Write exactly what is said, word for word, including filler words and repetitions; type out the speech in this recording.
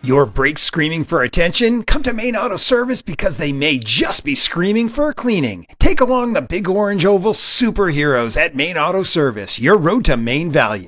Your brakes screaming for attention? Come to Main Auto Service because they may just be screaming for cleaning. Take along the big orange oval superheroes at Main Auto Service, your road to Main value.